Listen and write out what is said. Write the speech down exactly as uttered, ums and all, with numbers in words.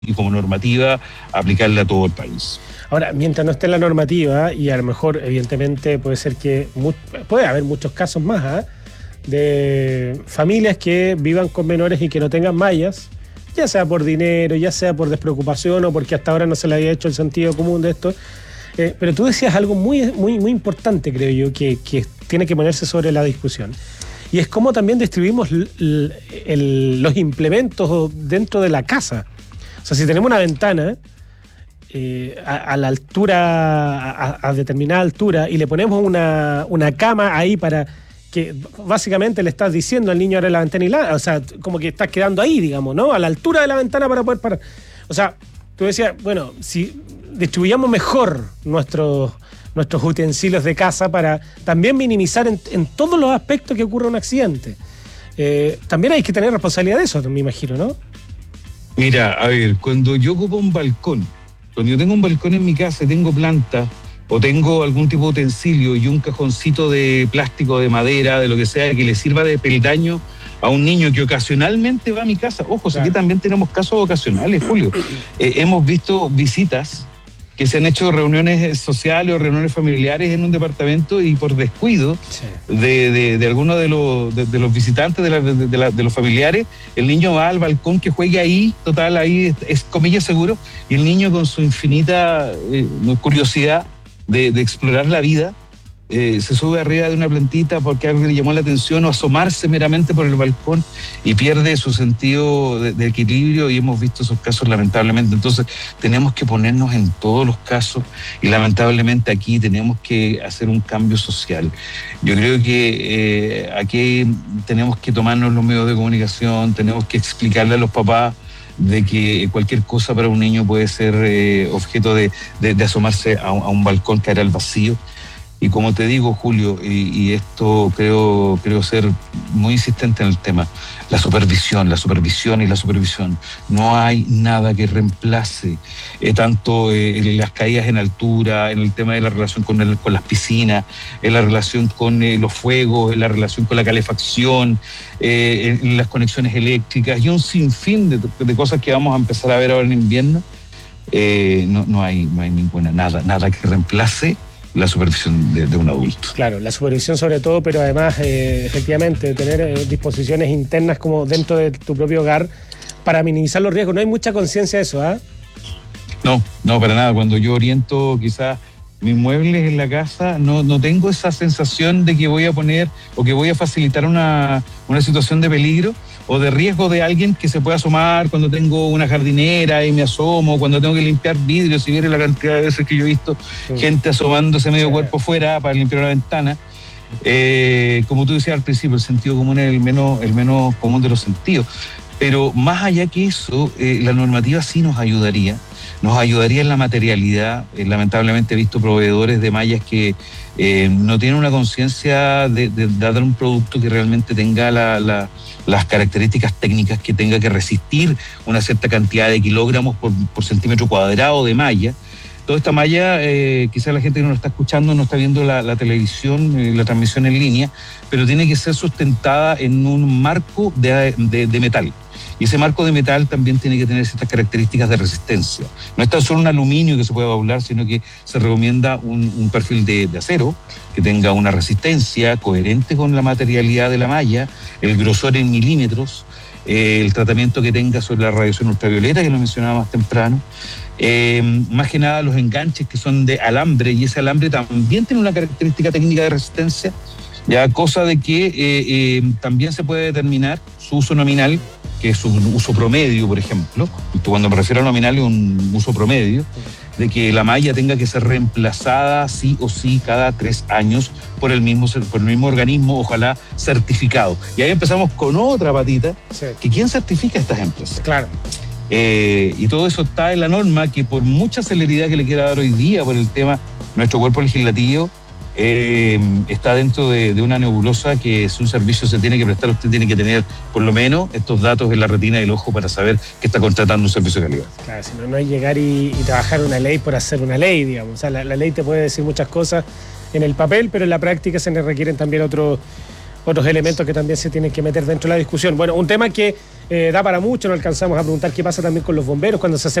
y como normativa aplicarla a todo el país. Ahora, mientras no esté en la normativa, y a lo mejor evidentemente puede ser que mu- puede haber muchos casos más, ¿ah? De familias que vivan con menores y que no tengan mallas, ya sea por dinero, ya sea por despreocupación o porque hasta ahora no se le había hecho el sentido común de esto. Eh, pero tú decías algo muy, muy, muy importante, creo yo, que, que tiene que ponerse sobre la discusión. Y es cómo también distribuimos l- l- el- los implementos dentro de la casa. O sea, si tenemos una ventana eh, a, a la altura, a, a determinada altura, y le ponemos una, una cama ahí para que básicamente le estás diciendo al niño abre la ventana y la, o sea, como que estás quedando ahí, digamos, ¿no? A la altura de la ventana para poder parar. O sea, tú decías, bueno, si distribuyamos mejor nuestros nuestros utensilios de casa para también minimizar en, en todos los aspectos que ocurra un accidente. Eh, también hay que tener responsabilidad de eso, me imagino, ¿no? Mira, a ver, cuando yo ocupo un balcón, cuando yo tengo un balcón en mi casa y tengo planta, o tengo algún tipo de utensilio y un cajoncito de plástico, de madera, de lo que sea, que le sirva de peldaño a un niño que ocasionalmente va a mi casa. Ojo, claro. Aquí también tenemos casos ocasionales, Julio. Eh, hemos visto visitas que se han hecho reuniones sociales o reuniones familiares en un departamento y por descuido sí. de, de, de algunos de los, de, de los visitantes, de, la, de, de, la, de los familiares, el niño va al balcón que juegue ahí, total, ahí es, es comillas seguro, y el niño con su infinita eh, curiosidad de, de explorar la vida, eh, se sube arriba de una plantita porque algo le llamó la atención o asomarse meramente por el balcón y pierde su sentido de, de equilibrio, y hemos visto esos casos lamentablemente. Entonces tenemos que ponernos en todos los casos y lamentablemente aquí tenemos que hacer un cambio social. Yo creo que eh, aquí tenemos que tomarnos los medios de comunicación, tenemos que explicarle a los papás de que cualquier cosa para un niño puede ser eh, objeto de, de, de asomarse a un, a un balcón, caer al vacío. Y como te digo, Julio, y, y esto creo, creo ser muy insistente en el tema, la supervisión, la supervisión y la supervisión. No hay nada que reemplace eh, tanto eh, las caídas en altura, en el tema de la relación con, el, con las piscinas, en la relación con eh, los fuegos, en la relación con la calefacción, eh, en, en las conexiones eléctricas y un sinfín de, de cosas que vamos a empezar a ver ahora en invierno. Eh, no, no hay, no hay ninguna, nada, nada que reemplace la supervisión de, de un adulto. Claro, la supervisión sobre todo, pero además, eh, efectivamente, tener eh, disposiciones internas como dentro de tu propio hogar para minimizar los riesgos. No hay mucha conciencia de eso, ¿ah? ¿eh? No, no, para nada. Cuando yo oriento quizás mis muebles en la casa, no, no tengo esa sensación de que voy a poner o que voy a facilitar una, una situación de peligro o de riesgo de alguien que se pueda asomar cuando tengo una jardinera y me asomo, cuando tengo que limpiar vidrios, si viene la cantidad de veces que yo he visto sí. gente asomándose medio sí. cuerpo fuera para limpiar una ventana. Eh, como tú decías al principio, el sentido común es el menos, el menos común de los sentidos. Pero más allá que eso, eh, la normativa sí nos ayudaría. Nos ayudaría en la materialidad. Eh, lamentablemente he visto proveedores de mallas que eh, no tienen una conciencia de, de, de dar un producto que realmente tenga la, la, las características técnicas, que tenga que resistir una cierta cantidad de kilogramos por, por centímetro cuadrado de malla. Toda esta malla, eh, quizás la gente que no lo está escuchando no está viendo la, la televisión, eh, la transmisión en línea, pero tiene que ser sustentada en un marco de, de, de metal. Y ese marco de metal también tiene que tener ciertas características de resistencia. No es tan solo un aluminio que se puede doblar, sino que se recomienda un, un perfil de, de acero que tenga una resistencia coherente con la materialidad de la malla, el grosor en milímetros, eh, el tratamiento que tenga sobre la radiación ultravioleta, que lo mencionaba más temprano. Eh, más que nada los enganches que son de alambre, y ese alambre también tiene una característica técnica de resistencia, ya cosa de que eh, eh, también se puede determinar su uso nominal, que es un uso promedio, por ejemplo. Cuando me refiero a nominal es un uso promedio, de que la malla tenga que ser reemplazada sí o sí cada tres años por el mismo, por el mismo organismo, ojalá certificado. Y ahí empezamos con otra patita, sí. que ¿quién certifica estas empresas? Claro. Eh, y todo eso está en la norma, que por mucha celeridad que le quiera dar hoy día por el tema, nuestro cuerpo legislativo eh, está dentro de, de una nebulosa que si un servicio se tiene que prestar, usted tiene que tener por lo menos estos datos en la retina del ojo para saber que está contratando un servicio de calidad. Claro, si no, no es llegar y, y trabajar una ley por hacer una ley, digamos. O sea, la, la ley te puede decir muchas cosas en el papel, pero en la práctica se le requieren también otros otros elementos que también se tienen que meter dentro de la discusión. Bueno, un tema que eh, da para mucho, no alcanzamos a preguntar qué pasa también con los bomberos cuando se hace